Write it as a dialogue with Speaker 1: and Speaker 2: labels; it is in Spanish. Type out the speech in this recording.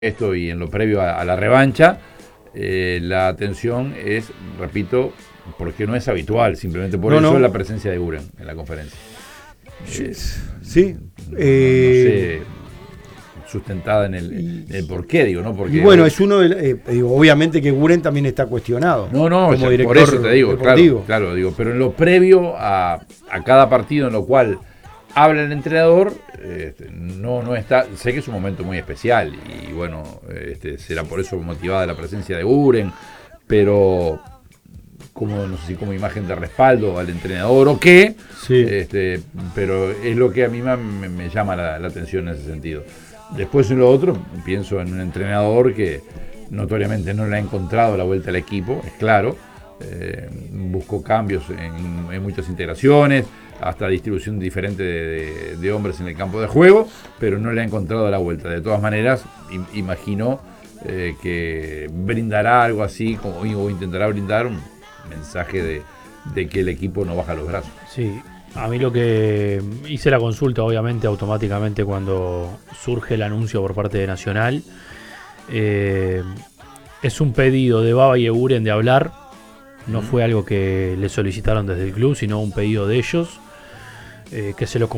Speaker 1: esto y en lo previo a la revancha, la atención es, repito, porque no es habitual, simplemente por eso la presencia de Guren en la conferencia.
Speaker 2: Sí.
Speaker 1: No sé, sustentada en el porqué, digo, ¿no? Porque
Speaker 2: y bueno, es uno obviamente que Guren también está cuestionado.
Speaker 1: No,
Speaker 2: como
Speaker 1: por eso te digo,
Speaker 2: deportivo.
Speaker 1: claro, digo, pero en lo previo a cada partido en lo cual habla el entrenador, no está, sé que es un momento muy especial y bueno, será por eso motivada la presencia de Guren, pero no sé si como imagen de respaldo al entrenador o qué,
Speaker 2: sí.
Speaker 1: Pero es lo que a mí me llama la atención en ese sentido. Después en lo otro, pienso en un entrenador que notoriamente no le ha encontrado la vuelta al equipo, es claro, buscó cambios en muchas integraciones, hasta distribución diferente de hombres en el campo de juego, pero no le ha encontrado la vuelta. De todas maneras, imagino que brindará algo así, o intentará brindar un mensaje de que el equipo no baja los brazos.
Speaker 3: Sí, a mí lo que hice la consulta, obviamente, automáticamente cuando surge el anuncio por parte de Nacional. Es un pedido de Baba y Eguren de hablar. No fue algo que le solicitaron desde el club, sino un pedido de ellos, que se lo